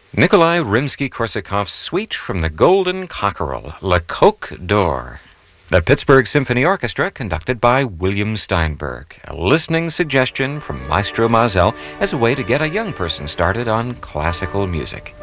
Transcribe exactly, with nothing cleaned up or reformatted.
Nikolai Rimsky-Korsakov's suite from the Golden Cockerel, Le Coq d'Or. The Pittsburgh Symphony Orchestra, conducted by William Steinberg. A listening suggestion from Maestro Mazel as a way to get a young person started on classical music.